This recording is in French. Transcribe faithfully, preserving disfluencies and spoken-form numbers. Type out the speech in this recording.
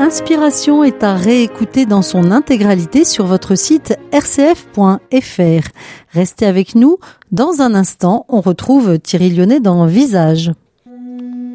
Inspiration est à réécouter dans son intégralité sur votre site r c f point f r. Restez avec nous. Dans un instant, on retrouve Thierry Lyonnais dans Visage.